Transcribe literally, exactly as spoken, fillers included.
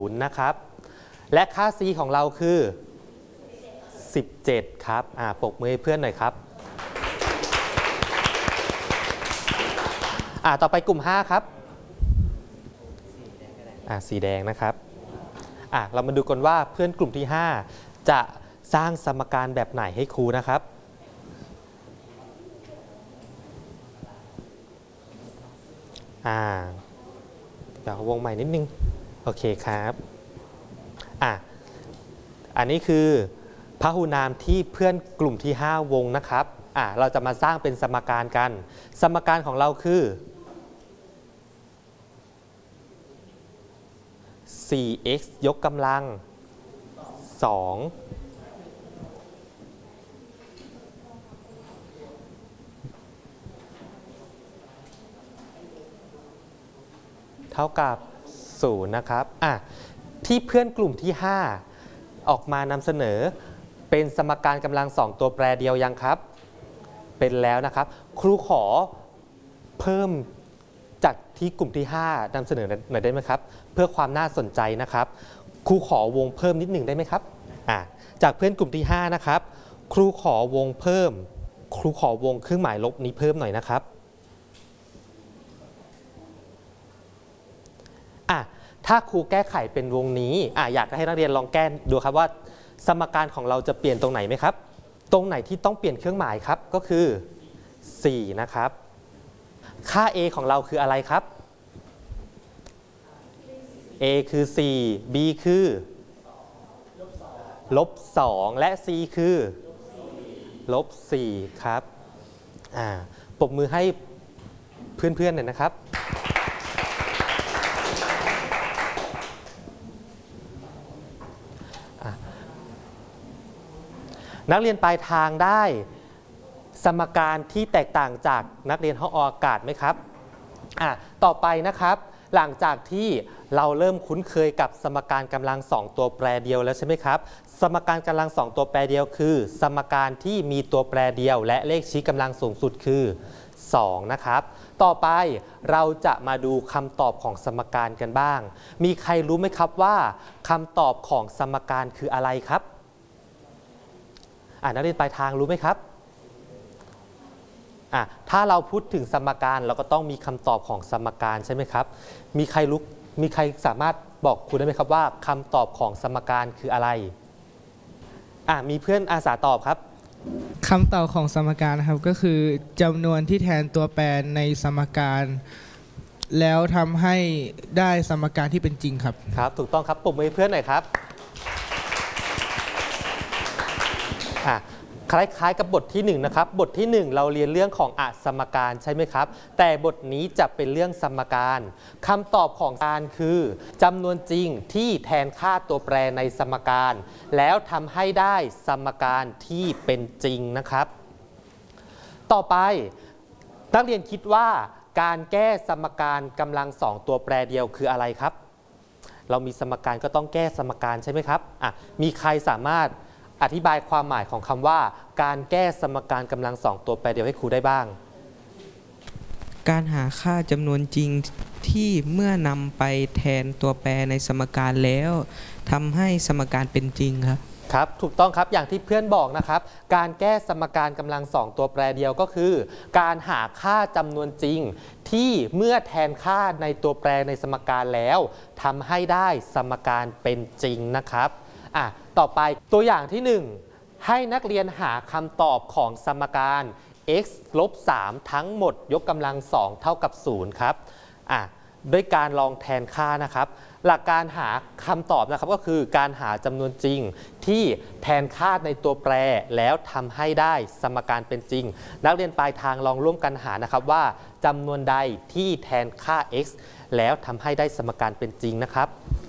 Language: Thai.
ศูนย์นะครับและค่า c ของเราคือสิบเจ็ดครับอ่าปรบมือให้เพื่อนหน่อยครับอ่าต่อไปกลุ่มห้าครับอ่าสีแดงนะครับอ่าเรามาดูกันว่าเพื่อนกลุ่มที่ห้าจะสร้างสมการแบบไหนให้ครูนะครับอ่าเดี๋ยววงใหม่นิดนึงโอเคครับอ่ะอันนี้คือพหุนามที่เพื่อนกลุ่มที่ห้าวงนะครับอ่ะเราจะมาสร้างเป็นสมการกันสมการของเราคือ สี่ x ยกกำลังสองเท่ากับศูนย์นะครับอ่ะที่เพื่อนกลุ่มที่ห้าออกมานำเสนอเป็นสมการกำลังสองตัวแปรเดียวยังครับเป็นแล้วนะครับครูขอเพิ่มจากที่กลุ่มที่ห้านำเสนอหน่อยได้ไหมครับเพื่อความน่าสนใจนะครับครูขอวงเพิ่มนิดหนึ่งได้ไหมครับอ่ะจากเพื่อนกลุ่มที่ห้านะครับครูขอวงเพิ่มครูขอวงเครื่องหมายลบนี้เพิ่มหน่อยนะครับอ่ะถ้าครูแก้ไขเป็นวงนี้อ่ะอยากให้นักเรียนลองแก้ดูครับว่าสมการของเราจะเปลี่ยนตรงไหนไหมครับตรงไหนที่ต้องเปลี่ยนเครื่องหมายครับก็คือสี่นะครับค่า a ของเราคืออะไรครับ a คือ สี่ b คือลบสองและ c คือลบสี่ครับอ่าปรบมือให้เพื่อนๆหน่อยนะครับนักเรียนปลายทางได้สมการที่แตกต่างจากนักเรียนห้องอากาศไหมครับอ่ะต่อไปนะครับหลังจากที่เราเริ่มคุ้นเคยกับสมการกำลังสองตัวแปรเดียวแล้วใช่ไหมครับสมการกำลังสองตัวแปรเดียวคือสมการที่มีตัวแปรเดียวและเลขชี้กำลังสูงสุดคือสองนะครับต่อไปเราจะมาดูคำตอบของสมการกันบ้างมีใครรู้ไหมครับว่าคำตอบของสมการคืออะไรครับอ่านักเรียนปลายทางรู้ไหมครับอ่ะถ้าเราพูดถึงสมการเราก็ต้องมีคำตอบของสมการใช่ไหมครับมีใครรู้มีใครสามารถบอกครูได้ไหมครับว่าคำตอบของสมการคืออะไรอ่ะมีเพื่อนอาสาตอบครับคำตอบของสมการนะครับก็คือจำนวนที่แทนตัวแปรในสมการแล้วทำให้ได้สมการที่เป็นจริงครับครับถูกต้องครับปรบมือให้เพื่อนหน่อยครับอ่ะคล้ายๆกับบทที่หนึ่งนะครับบทที่หนึ่งเราเรียนเรื่องของอสมการใช่ไหมครับแต่บทนี้จะเป็นเรื่องสมการคำตอบของการคือจำนวนจริงที่แทนค่าตัวแปรในสมการแล้วทำให้ได้สมการที่เป็นจริงนะครับต่อไปนักเรียนคิดว่าการแก้สมการกำลังสองตัวแปรเดียวคืออะไรครับเรามีสมการก็ต้องแก้สมการใช่ไหมครับอ่ะมีใครสามารถอธิบายความหมายของคำว่าการแก้สมการกำลังสองตัวแปรเดียวให้ครูได้บ้างการหาค่าจำนวนจริงที่เมื่อนำไปแทนตัวแปรในสมการแล้วทำให้สมการเป็นจริงครับครับถูกต้องครับอย่างที่เพื่อนบอกนะครับการแก้สมการกำลังสองตัวแปรเดียวก็คือการหาค่าจำนวนจริงที่เมื่อแทนค่าในตัวแปรในสมการแล้วทำให้ได้สมการเป็นจริงนะครับอ่ะต่อไปตัวอย่างที่หนึ่งให้นักเรียนหาคำตอบของสมการ x ลบสามทั้งหมดยกกำลังสองเท่ากับศูนย์ครับอ่ะด้วยการลองแทนค่านะครับหลักการหาคำตอบนะครับก็คือการหาจำนวนจริงที่แทนค่าในตัวแปรแล้วทำให้ได้สมการเป็นจริงนักเรียนปลายทางลองร่วมกันหานะครับว่าจำนวนใดที่แทนค่า x แล้วทำให้ได้สมการเป็นจริงนะครับ